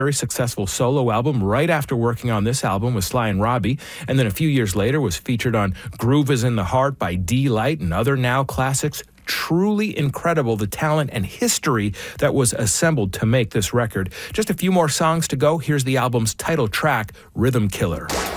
very successful solo album right after working on this album with Sly and Robbie, and then a few years later was featured on Groove Is in the Heart by D-Light and other now classics. Truly incredible, the talent and history that was assembled to make this record. Just a few more songs to go. Here's the album's title track, Rhythm Killer.